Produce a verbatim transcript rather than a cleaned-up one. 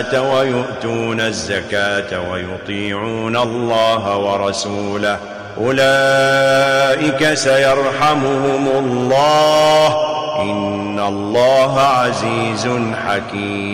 ويؤتون الزكاة ويطيعون الله ورسوله أولئك سيرحمهم الله إن الله عزيز حكيم.